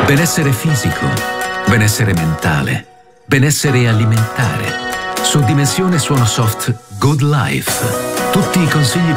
Benessere fisico, benessere mentale, benessere alimentare. Su Dimensione Suono Soft Good Life. Tutti i consigli